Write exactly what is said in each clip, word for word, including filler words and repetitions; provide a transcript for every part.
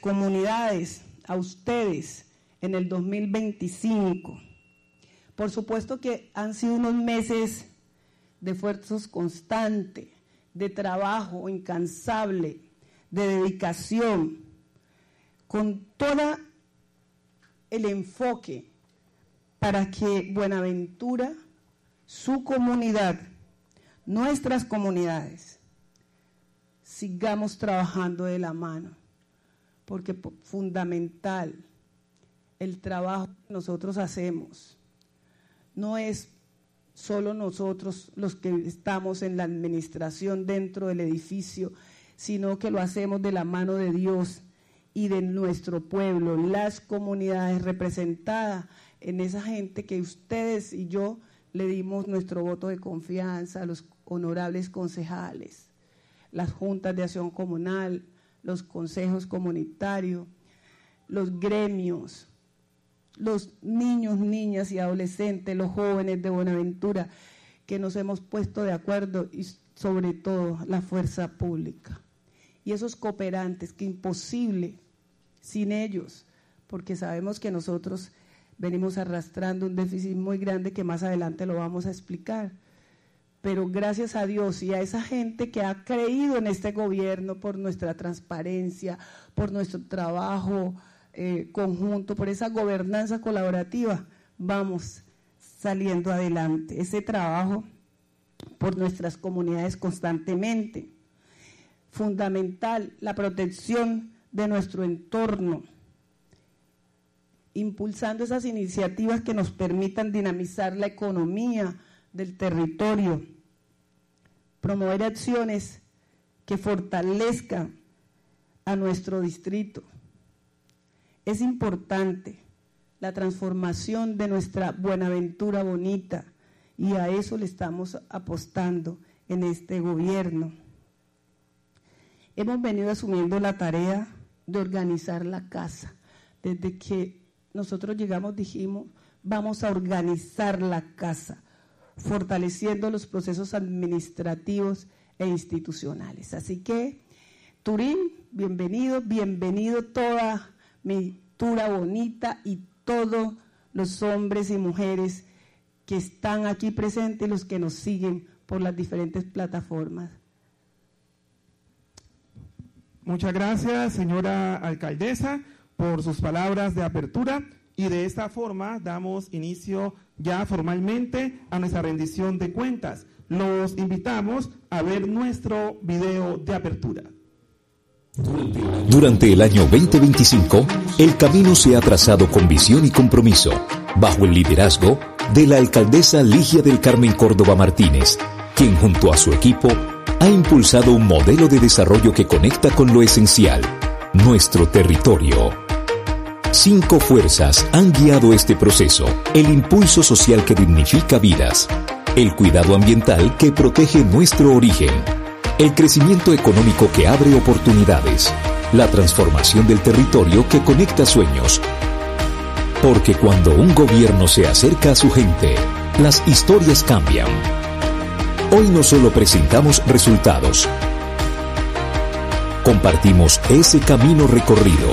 comunidades, a ustedes, en el dos mil veinticinco. Por supuesto que han sido unos meses de esfuerzos constantes, de trabajo incansable, de dedicación, con todo el enfoque para que Buenaventura, su comunidad, nuestras comunidades, sigamos trabajando de la mano, porque es fundamental el trabajo que nosotros hacemos. No es solo nosotros los que estamos en la administración dentro del edificio, sino que lo hacemos de la mano de Dios y de nuestro pueblo, las comunidades representadas en esa gente que ustedes y yo le dimos nuestro voto de confianza, a los honorables concejales, las juntas de acción comunal, los consejos comunitarios, los gremios, los niños, niñas y adolescentes, los jóvenes de Buenaventura, que nos hemos puesto de acuerdo, y sobre todo la fuerza pública. Y esos cooperantes, que imposible sin ellos, porque sabemos que nosotros venimos arrastrando un déficit muy grande que más adelante lo vamos a explicar. Pero gracias a Dios y a esa gente que ha creído en este gobierno por nuestra transparencia, por nuestro trabajo eh, conjunto, por esa gobernanza colaborativa, vamos saliendo adelante. Ese trabajo por nuestras comunidades constantemente. Fundamental, la protección de nuestro entorno, impulsando esas iniciativas que nos permitan dinamizar la economía del territorio, promover acciones que fortalezcan a nuestro distrito. Es importante la transformación de nuestra Buenaventura bonita, y a eso le estamos apostando en este gobierno. Hemos venido asumiendo la tarea de organizar la casa. Desde que nosotros llegamos dijimos, vamos a organizar la casa, fortaleciendo los procesos administrativos e institucionales. Así que, Turín, bienvenido, bienvenido toda mi Tura bonita y todos los hombres y mujeres que están aquí presentes y los que nos siguen por las diferentes plataformas. Muchas gracias, señora alcaldesa, por sus palabras de apertura, y de esta forma damos inicio ya formalmente a nuestra rendición de cuentas. Los invitamos a ver nuestro video de apertura. Durante el año veinte veinticinco, el camino se ha trazado con visión y compromiso, bajo el liderazgo de la alcaldesa Ligia del Carmen Córdoba Martínez, quien junto a su equipo ha impulsado un modelo de desarrollo que conecta con lo esencial, nuestro territorio. Cinco fuerzas han guiado este proceso: el impulso social que dignifica vidas, el cuidado ambiental que protege nuestro origen, el crecimiento económico que abre oportunidades, la transformación del territorio que conecta sueños. Porque cuando un gobierno se acerca a su gente, las historias cambian. Hoy no solo presentamos resultados, compartimos ese camino recorrido,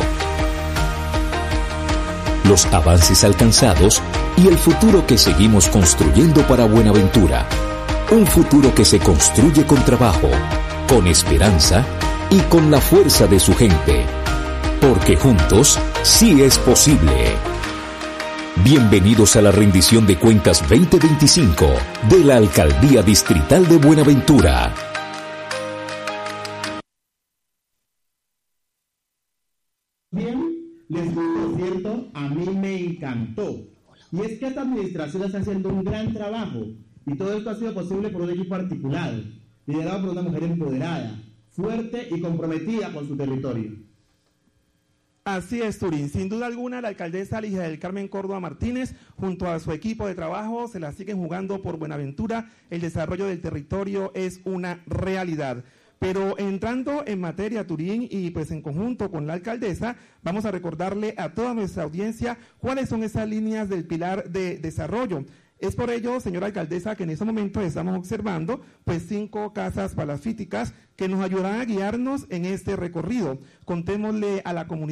los avances alcanzados y el futuro que seguimos construyendo para Buenaventura. Un futuro que se construye con trabajo, con esperanza y con la fuerza de su gente. Porque juntos sí es posible. Bienvenidos a la rendición de cuentas veinte veinticinco de la Alcaldía Distrital de Buenaventura. Bien, les gustó, ¿cierto? A mí me encantó. Y es que esta administración está haciendo un gran trabajo. Y todo esto ha sido posible por un equipo articulado, liderado por una mujer empoderada, fuerte y comprometida con su territorio. Así es, Turín. Sin duda alguna, la alcaldesa Ligia del Carmen Córdoba Martínez, junto a su equipo de trabajo, se la siguen jugando por Buenaventura. El desarrollo del territorio es una realidad. Pero entrando en materia, Turín, y pues en conjunto con la alcaldesa, vamos a recordarle a toda nuestra audiencia cuáles son esas líneas del pilar de desarrollo. Es por ello, señora alcaldesa, que en este momento estamos observando pues cinco casas palafíticas que nos ayudarán a guiarnos en este recorrido. Contémosle a la comunidad